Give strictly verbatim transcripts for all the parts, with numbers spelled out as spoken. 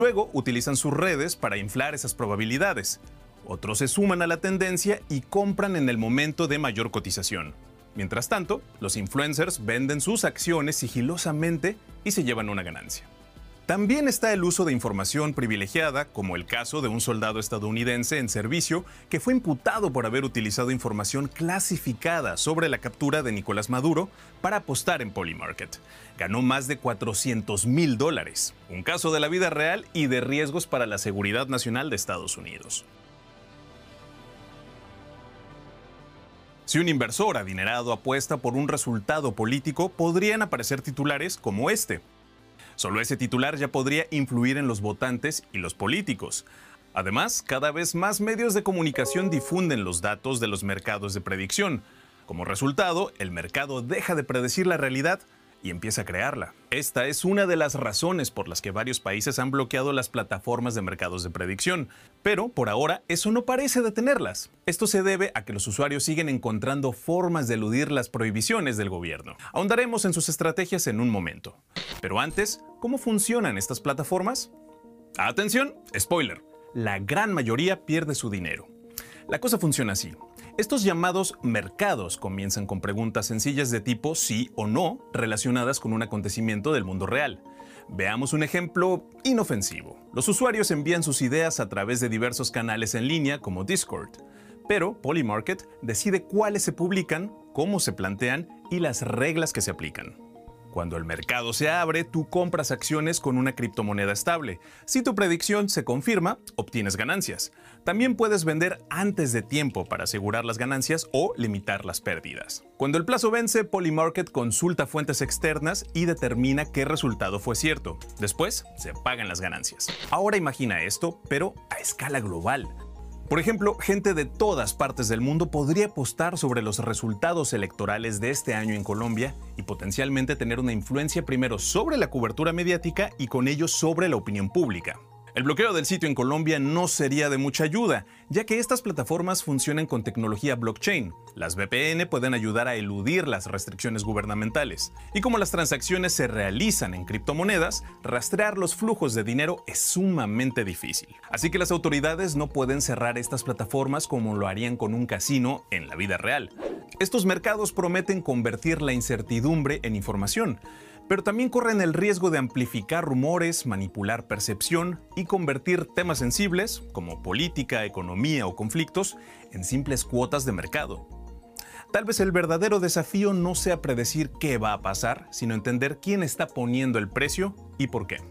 Luego utilizan sus redes para inflar esas probabilidades. Otros se suman a la tendencia y compran en el momento de mayor cotización. Mientras tanto, los influencers venden sus acciones sigilosamente y se llevan una ganancia. También está el uso de información privilegiada, como el caso de un soldado estadounidense en servicio que fue imputado por haber utilizado información clasificada sobre la captura de Nicolás Maduro para apostar en Polymarket. Ganó más de cuatrocientos mil dólares, un caso de la vida real y de riesgos para la seguridad nacional de Estados Unidos. Si un inversor adinerado apuesta por un resultado político, podrían aparecer titulares como este. Solo ese titular ya podría influir en los votantes y los políticos. Además, cada vez más medios de comunicación difunden los datos de los mercados de predicción. Como resultado, el mercado deja de predecir la realidad y empieza a crearla. Esta es una de las razones por las que varios países han bloqueado las plataformas de mercados de predicción. Pero, por ahora, eso no parece detenerlas. Esto se debe a que los usuarios siguen encontrando formas de eludir las prohibiciones del gobierno. Ahondaremos en sus estrategias en un momento. Pero antes, ¿cómo funcionan estas plataformas? ¡Atención! Spoiler. La gran mayoría pierde su dinero. La cosa funciona así. Estos llamados mercados comienzan con preguntas sencillas de tipo sí o no relacionadas con un acontecimiento del mundo real. Veamos un ejemplo inofensivo. Los usuarios envían sus ideas a través de diversos canales en línea como Discord, pero Polymarket decide cuáles se publican, cómo se plantean y las reglas que se aplican. Cuando el mercado se abre, tú compras acciones con una criptomoneda estable. Si tu predicción se confirma, obtienes ganancias. También puedes vender antes de tiempo para asegurar las ganancias o limitar las pérdidas. Cuando el plazo vence, Polymarket consulta fuentes externas y determina qué resultado fue cierto. Después, se pagan las ganancias. Ahora imagina esto, pero a escala global. Por ejemplo, gente de todas partes del mundo podría apostar sobre los resultados electorales de este año en Colombia y potencialmente tener una influencia primero sobre la cobertura mediática y con ello sobre la opinión pública. El bloqueo del sitio en Colombia no sería de mucha ayuda, ya que estas plataformas funcionan con tecnología blockchain. Las V P N pueden ayudar a eludir las restricciones gubernamentales. Y como las transacciones se realizan en criptomonedas, rastrear los flujos de dinero es sumamente difícil. Así que las autoridades no pueden cerrar estas plataformas como lo harían con un casino en la vida real. Estos mercados prometen convertir la incertidumbre en información, pero también corren el riesgo de amplificar rumores, manipular percepción y convertir temas sensibles, como política, economía o conflictos, en simples cuotas de mercado. Tal vez el verdadero desafío no sea predecir qué va a pasar, sino entender quién está poniendo el precio y por qué.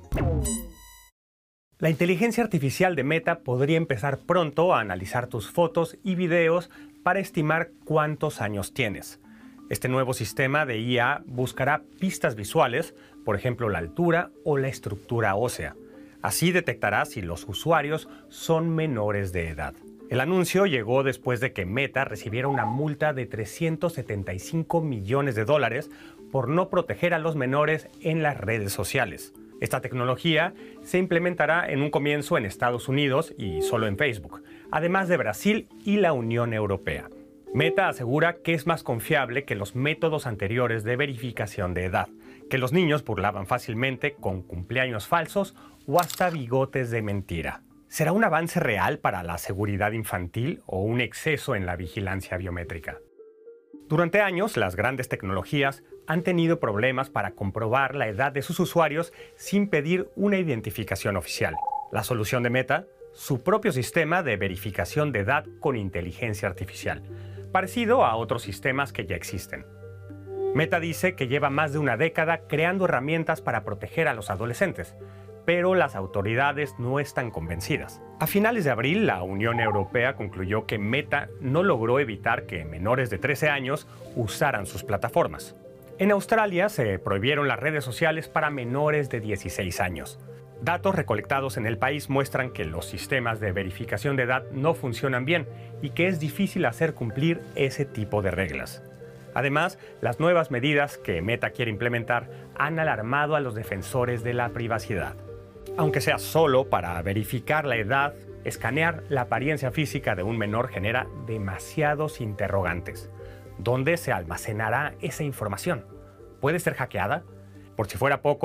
La inteligencia artificial de Meta podría empezar pronto a analizar tus fotos y videos para estimar cuántos años tienes. Este nuevo sistema de I A buscará pistas visuales, por ejemplo la altura o la estructura ósea. Así detectará si los usuarios son menores de edad. El anuncio llegó después de que Meta recibiera una multa de trescientos setenta y cinco millones de dólares por no proteger a los menores en las redes sociales. Esta tecnología se implementará en un comienzo en Estados Unidos y solo en Facebook, además de Brasil y la Unión Europea. Meta asegura que es más confiable que los métodos anteriores de verificación de edad, que los niños burlaban fácilmente con cumpleaños falsos o hasta bigotes de mentira. ¿Será un avance real para la seguridad infantil o un exceso en la vigilancia biométrica? Durante años, las grandes tecnologías han tenido problemas para comprobar la edad de sus usuarios sin pedir una identificación oficial. La solución de Meta, su propio sistema de verificación de edad con inteligencia artificial, parecido a otros sistemas que ya existen. Meta dice que lleva más de una década creando herramientas para proteger a los adolescentes, pero las autoridades no están convencidas. A finales de abril, la Unión Europea concluyó que Meta no logró evitar que menores de trece años usaran sus plataformas. En Australia se prohibieron las redes sociales para menores de dieciséis años. Datos recolectados en el país muestran que los sistemas de verificación de edad no funcionan bien y que es difícil hacer cumplir ese tipo de reglas. Además, las nuevas medidas que Meta quiere implementar han alarmado a los defensores de la privacidad. Aunque sea solo para verificar la edad, escanear la apariencia física de un menor genera demasiados interrogantes. ¿Dónde se almacenará esa información? ¿Puede ser hackeada? Por si fuera poco,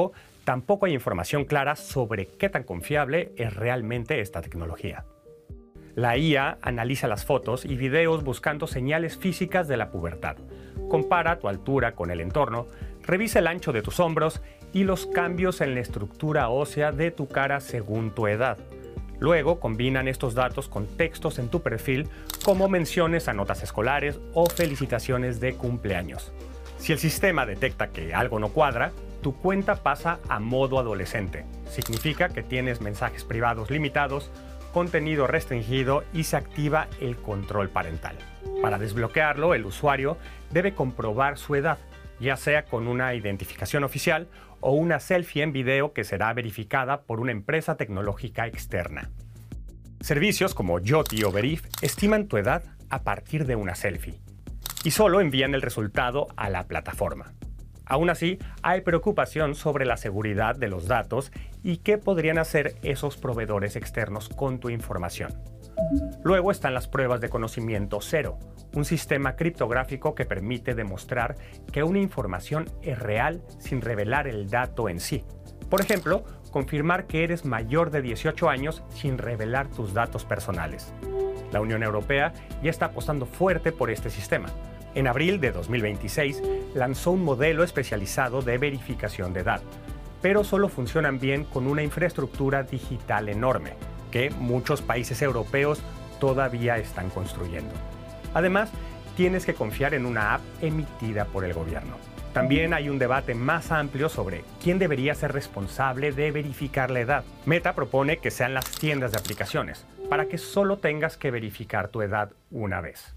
tampoco hay información clara sobre qué tan confiable es realmente esta tecnología. La I A analiza las fotos y videos buscando señales físicas de la pubertad. Compara tu altura con el entorno, revisa el ancho de tus hombros y los cambios en la estructura ósea de tu cara según tu edad. Luego combinan estos datos con textos en tu perfil como menciones a notas escolares o felicitaciones de cumpleaños. Si el sistema detecta que algo no cuadra, tu cuenta pasa a modo adolescente. Significa que tienes mensajes privados limitados, contenido restringido y se activa el control parental. Para desbloquearlo, el usuario debe comprobar su edad, ya sea con una identificación oficial o una selfie en video que será verificada por una empresa tecnológica externa. Servicios como Yoti o Veriff estiman tu edad a partir de una selfie y solo envían el resultado a la plataforma. Aún así, hay preocupación sobre la seguridad de los datos y qué podrían hacer esos proveedores externos con tu información. Luego están las pruebas de conocimiento cero, un sistema criptográfico que permite demostrar que una información es real sin revelar el dato en sí. Por ejemplo, confirmar que eres mayor de dieciocho años sin revelar tus datos personales. La Unión Europea ya está apostando fuerte por este sistema. En abril de dos mil veintiséis lanzó un modelo especializado de verificación de edad, pero solo funcionan bien con una infraestructura digital enorme, que muchos países europeos todavía están construyendo. Además, tienes que confiar en una app emitida por el gobierno. También hay un debate más amplio sobre quién debería ser responsable de verificar la edad. Meta propone que sean las tiendas de aplicaciones, para que solo tengas que verificar tu edad una vez.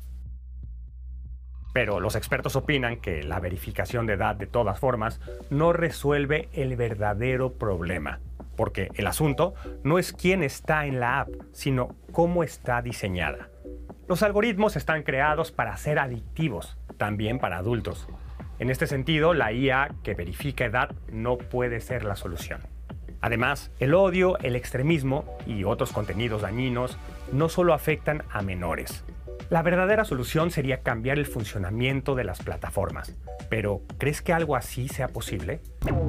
Pero los expertos opinan que la verificación de edad de todas formas no resuelve el verdadero problema, porque el asunto no es quién está en la app, sino cómo está diseñada. Los algoritmos están creados para ser adictivos, también para adultos. En este sentido, la I A que verifica edad no puede ser la solución. Además, el odio, el extremismo y otros contenidos dañinos no solo afectan a menores. La verdadera solución sería cambiar el funcionamiento de las plataformas. Pero, ¿crees que algo así sea posible?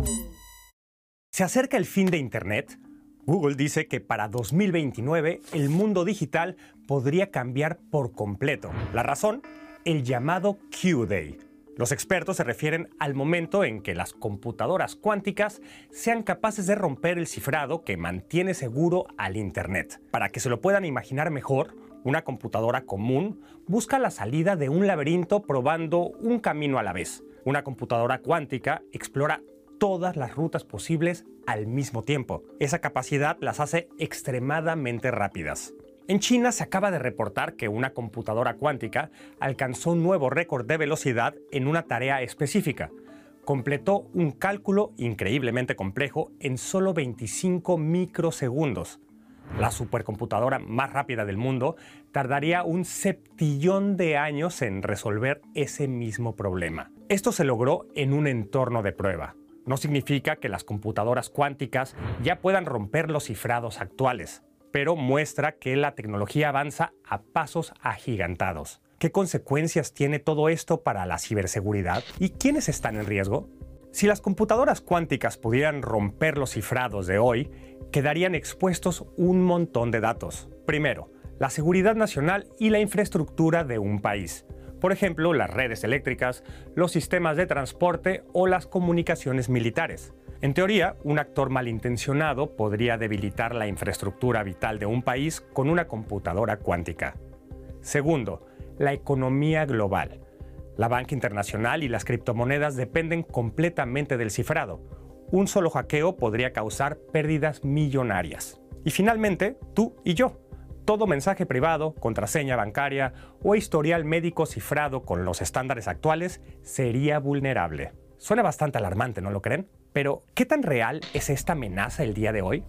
Se acerca el fin de Internet. Google dice que para dos mil veintinueve el mundo digital podría cambiar por completo. ¿La razón? El llamado Q-Day. Los expertos se refieren al momento en que las computadoras cuánticas sean capaces de romper el cifrado que mantiene seguro al Internet. Para que se lo puedan imaginar mejor, una computadora común busca la salida de un laberinto probando un camino a la vez. Una computadora cuántica explora todas las rutas posibles al mismo tiempo. Esa capacidad las hace extremadamente rápidas. En China se acaba de reportar que una computadora cuántica alcanzó un nuevo récord de velocidad en una tarea específica. Completó un cálculo increíblemente complejo en solo veinticinco microsegundos. La supercomputadora más rápida del mundo tardaría un septillón de años en resolver ese mismo problema. Esto se logró en un entorno de prueba. No significa que las computadoras cuánticas ya puedan romper los cifrados actuales, pero muestra que la tecnología avanza a pasos agigantados. ¿Qué consecuencias tiene todo esto para la ciberseguridad? ¿Y quiénes están en riesgo? Si las computadoras cuánticas pudieran romper los cifrados de hoy, quedarían expuestos un montón de datos. Primero, la seguridad nacional y la infraestructura de un país. Por ejemplo, las redes eléctricas, los sistemas de transporte o las comunicaciones militares. En teoría, un actor malintencionado podría debilitar la infraestructura vital de un país con una computadora cuántica. Segundo, la economía global. La banca internacional y las criptomonedas dependen completamente del cifrado. Un solo hackeo podría causar pérdidas millonarias. Y finalmente, tú y yo. Todo mensaje privado, contraseña bancaria o historial médico cifrado con los estándares actuales sería vulnerable. Suena bastante alarmante, ¿no lo creen? Pero, ¿qué tan real es esta amenaza el día de hoy?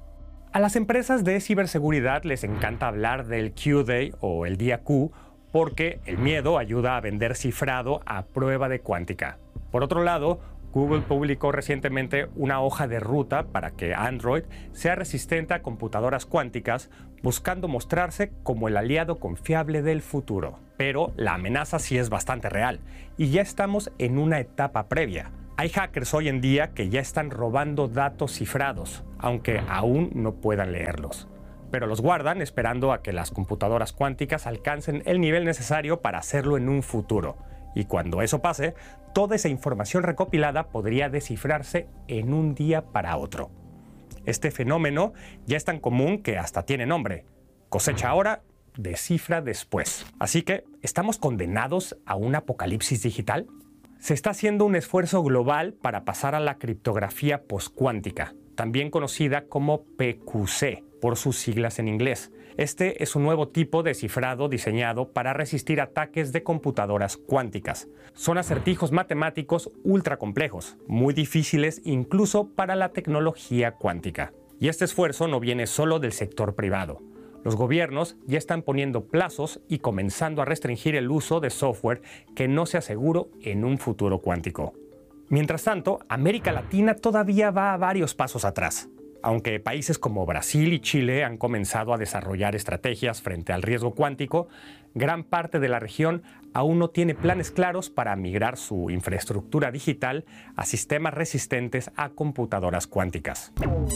A las empresas de ciberseguridad les encanta hablar del Q-Day o el día Q porque el miedo ayuda a vender cifrado a prueba de cuántica. Por otro lado, Google publicó recientemente una hoja de ruta para que Android sea resistente a computadoras cuánticas, buscando mostrarse como el aliado confiable del futuro. Pero la amenaza sí es bastante real, y ya estamos en una etapa previa. Hay hackers hoy en día que ya están robando datos cifrados, aunque aún no puedan leerlos. Pero los guardan esperando a que las computadoras cuánticas alcancen el nivel necesario para hacerlo en un futuro. Y cuando eso pase, toda esa información recopilada podría descifrarse en un día para otro. Este fenómeno ya es tan común que hasta tiene nombre. Cosecha ahora, descifra después. Así que, ¿estamos condenados a un apocalipsis digital? Se está haciendo un esfuerzo global para pasar a la criptografía postcuántica, también conocida como P Q C, por sus siglas en inglés. Este es un nuevo tipo de cifrado diseñado para resistir ataques de computadoras cuánticas. Son acertijos matemáticos ultra complejos, muy difíciles incluso para la tecnología cuántica. Y este esfuerzo no viene solo del sector privado. Los gobiernos ya están poniendo plazos y comenzando a restringir el uso de software que no sea seguro en un futuro cuántico. Mientras tanto, América Latina todavía va a varios pasos atrás. Aunque países como Brasil y Chile han comenzado a desarrollar estrategias frente al riesgo cuántico, gran parte de la región aún no tiene planes claros para migrar su infraestructura digital a sistemas resistentes a computadoras cuánticas.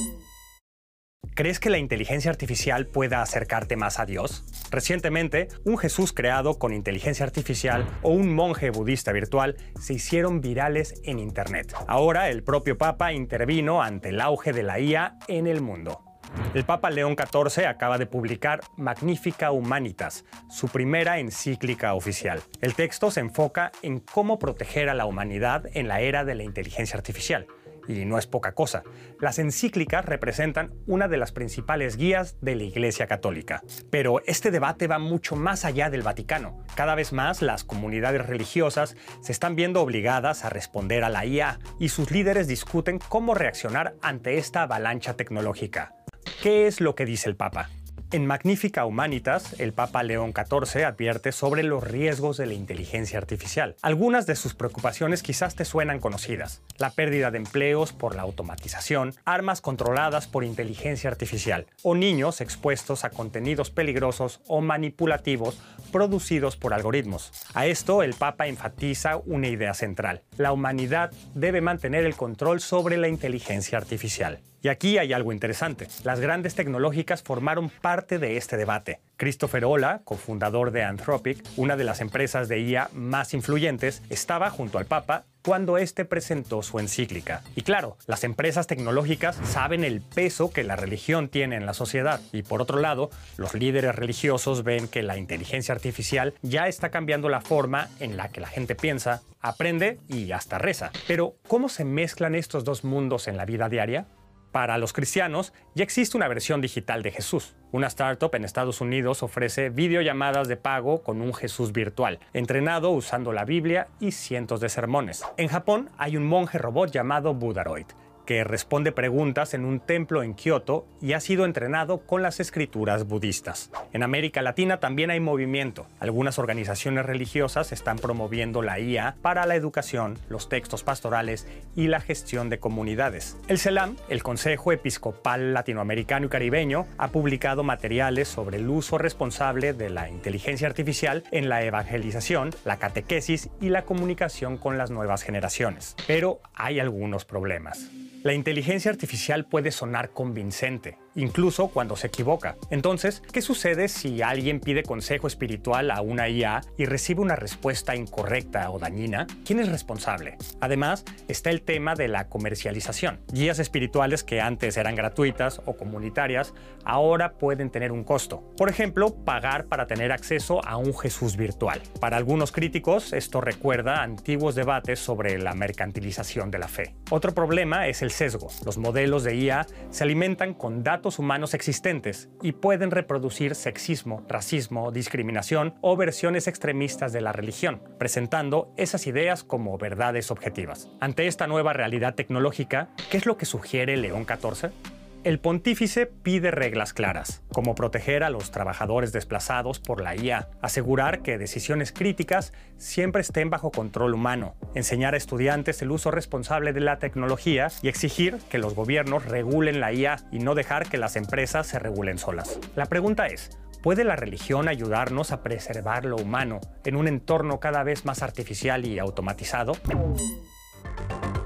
¿Crees que la inteligencia artificial pueda acercarte más a Dios? Recientemente, un Jesús creado con inteligencia artificial o un monje budista virtual se hicieron virales en Internet. Ahora, el propio Papa intervino ante el auge de la I A en el mundo. El Papa León catorce acaba de publicar Magnificat Humanitas, su primera encíclica oficial. El texto se enfoca en cómo proteger a la humanidad en la era de la inteligencia artificial. Y no es poca cosa. Las encíclicas representan una de las principales guías de la Iglesia Católica. Pero este debate va mucho más allá del Vaticano. Cada vez más las comunidades religiosas se están viendo obligadas a responder a la I A y sus líderes discuten cómo reaccionar ante esta avalancha tecnológica. ¿Qué es lo que dice el Papa? En Magnificat Humanitas, el Papa León catorce advierte sobre los riesgos de la inteligencia artificial. Algunas de sus preocupaciones quizás te suenan conocidas: la pérdida de empleos por la automatización, armas controladas por inteligencia artificial, o niños expuestos a contenidos peligrosos o manipulativos producidos por algoritmos. A esto, el Papa enfatiza una idea central: la humanidad debe mantener el control sobre la inteligencia artificial. Y aquí hay algo interesante. Las grandes tecnológicas formaron parte de este debate. Christopher Olah, cofundador de Anthropic, una de las empresas de I A más influyentes, estaba junto al Papa cuando este presentó su encíclica. Y claro, las empresas tecnológicas saben el peso que la religión tiene en la sociedad. Y por otro lado, los líderes religiosos ven que la inteligencia artificial ya está cambiando la forma en la que la gente piensa, aprende y hasta reza. Pero, ¿cómo se mezclan estos dos mundos en la vida diaria? Para los cristianos, ya existe una versión digital de Jesús. Una startup en Estados Unidos ofrece videollamadas de pago con un Jesús virtual, entrenado usando la Biblia y cientos de sermones. En Japón hay un monje robot llamado Budaroid, que responde preguntas en un templo en Kioto y ha sido entrenado con las escrituras budistas. En América Latina también hay movimiento. Algunas organizaciones religiosas están promoviendo la I A para la educación, los textos pastorales y la gestión de comunidades. El CELAM, el Consejo Episcopal Latinoamericano y Caribeño, ha publicado materiales sobre el uso responsable de la inteligencia artificial en la evangelización, la catequesis y la comunicación con las nuevas generaciones. Pero hay algunos problemas. La inteligencia artificial puede sonar convincente, incluso cuando se equivoca. Entonces, ¿qué sucede si alguien pide consejo espiritual a una I A y recibe una respuesta incorrecta o dañina? ¿Quién es responsable? Además, está el tema de la comercialización. Guías espirituales que antes eran gratuitas o comunitarias, ahora pueden tener un costo. Por ejemplo, pagar para tener acceso a un Jesús virtual. Para algunos críticos, esto recuerda a antiguos debates sobre la mercantilización de la fe. Otro problema es el sesgo. Los modelos de I A se alimentan con datos humanos existentes y pueden reproducir sexismo, racismo, discriminación o versiones extremistas de la religión, presentando esas ideas como verdades objetivas. Ante esta nueva realidad tecnológica, ¿qué es lo que sugiere León catorce? El pontífice pide reglas claras, como proteger a los trabajadores desplazados por la I A, asegurar que decisiones críticas siempre estén bajo control humano, enseñar a estudiantes el uso responsable de la tecnología y exigir que los gobiernos regulen la I A y no dejar que las empresas se regulen solas. La pregunta es, ¿puede la religión ayudarnos a preservar lo humano en un entorno cada vez más artificial y automatizado?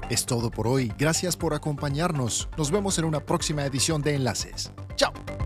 Es todo por hoy. Gracias por acompañarnos. Nos vemos en una próxima edición de Enlaces. ¡Chao!